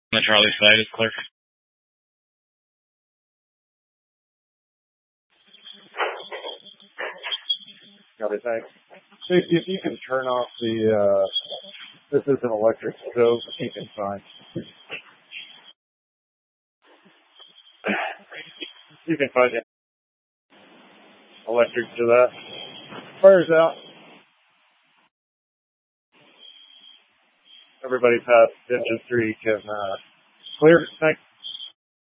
On the Charlie side is clear. Copy, thanks. Safety, if you can turn off the, this is an electric stove, you can find. You can find it. Electric to that. Fire's out. Everybody past engine 3 can, clear. Thanks.